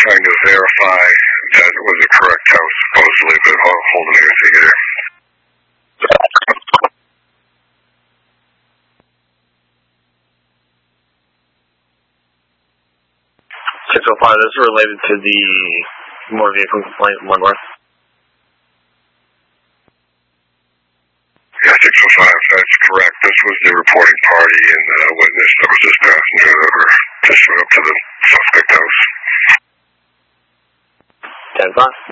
trying to verify that it was the correct house, supposedly, but holding everything there. 605, this is related to the motor vehicle complaint, One North. Yeah, 605, that's correct. This was the reporting party and the witness that was this passenger that were just showed up to the suspect house. 10-5.